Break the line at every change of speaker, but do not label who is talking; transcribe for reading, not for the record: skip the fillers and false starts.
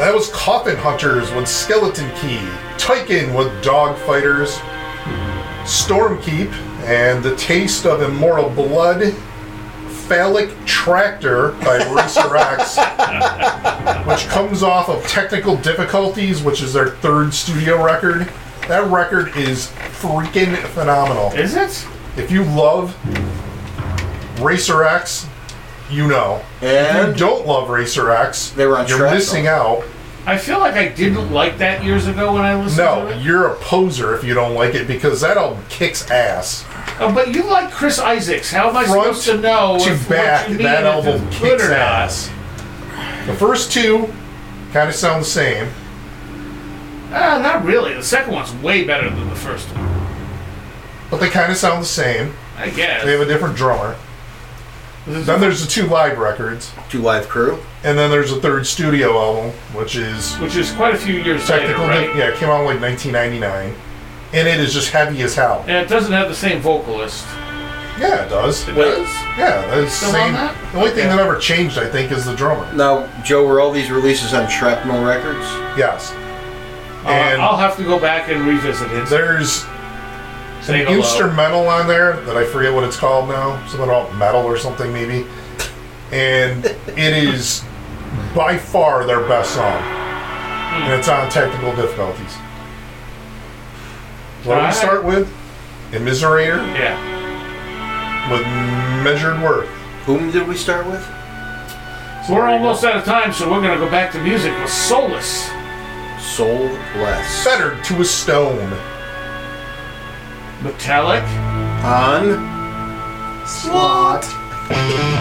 That was Coffin Hunters with Skeleton Key, Tyken with Dog Fighters, Stormkeep, and The Taste of Immortal Blood, Phallic Tractor by Racer X, which comes off of Technical Difficulties, which is their third studio record. That record is freaking phenomenal.
Is it?
If you love Racer X, you know.
And
if you don't love Racer X,
they were on
you're
Shrapnel.
missing out.
I feel like I didn't like that years ago when I listened to
No,
it.
you're a poser if you don't like it, because that album kicks ass.
Oh, but you like Chris Isaacs. How am I
Front
supposed to know
to
if
back,
what you mean
that
if
album
it's good
kicks
or not?
ass. The first two kind of sound the same.
Not really. The second one's way better than the first one.
But they kind of sound the same.
I guess.
They have a different drummer. Then there's the 2 live records.
2 live crew.
And then there's a 3rd studio album, which is
quite a few years later,
technical.
right?
Yeah, it came out in like 1999. And it is just heavy as hell.
And it doesn't have the same vocalist.
Yeah, it does.
It does?
Yeah, it's
Still
same.
on that?
The only thing
Okay.
that ever changed, I think, is the drummer.
Now, Joe, were all these releases on Shrapnel Records?
Yes. And
I'll have to go back and revisit it.
there's
Say
an
hello.
instrumental on there that I forget what it's called now. Something about metal or something, maybe. And it is by far their best song. And it's on Technical Difficulties. What do we
Alright.
start with? Immiserator
Yeah.
with Measured Worth.
Whom did we start with?
So we're almost out of time, so we're going to go back to music with Soulless.
Soulless.
Fettered to a Stone.
Metallic.
On
Slot.